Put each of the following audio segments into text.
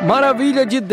Maravilha de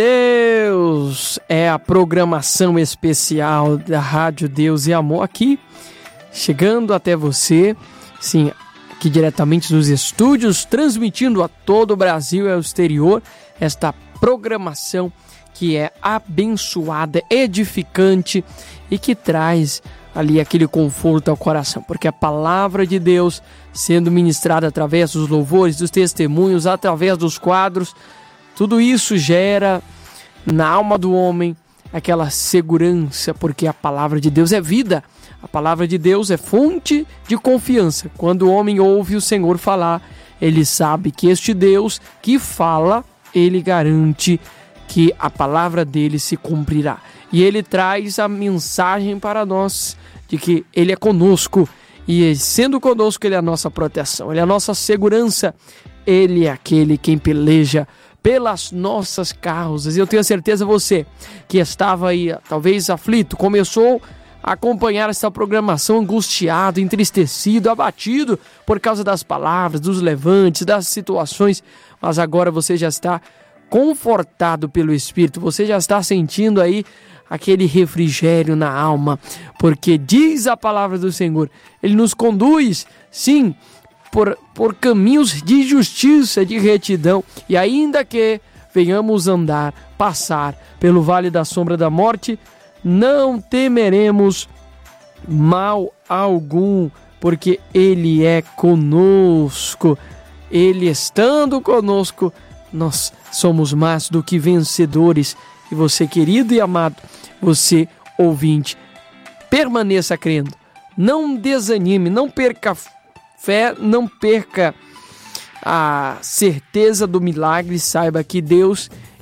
Deus! É a programação especial da Rádio Deus e Amor aqui, chegando até você, sim, aqui diretamente dos estúdios, transmitindo a todo o Brasil e ao exterior, esta programação que é abençoada, edificante e que traz ali aquele conforto ao coração, porque a palavra de Deus sendo ministrada através dos louvores, dos testemunhos, através dos quadros, tudo isso gera na alma do homem aquela segurança, porque a palavra de Deus é vida. A palavra de Deus é fonte de confiança. Quando o homem ouve o Senhor falar, ele sabe que este Deus que fala, ele garante que a palavra dele se cumprirá. E ele traz a mensagem para nós de que ele é conosco. E sendo conosco, ele é a nossa proteção, ele é a nossa segurança. Ele é aquele quem peleja pelas nossas causas. Eu tenho certeza você que estava aí talvez aflito, começou a acompanhar essa programação angustiado, entristecido, abatido por causa das palavras, dos levantes, das situações, mas agora você já está confortado pelo Espírito, você já está sentindo aí aquele refrigério na alma, porque diz a palavra do Senhor, Ele nos conduz, sim, por caminhos de justiça, de retidão, e ainda que venhamos passar pelo vale da sombra da morte, não temeremos mal algum, porque Ele é conosco. Ele estando conosco, nós somos mais do que vencedores. E você, querido e amado, você, ouvinte, permaneça crendo, não desanime, não perca fé, não perca a certeza do milagre. Saiba que Deus,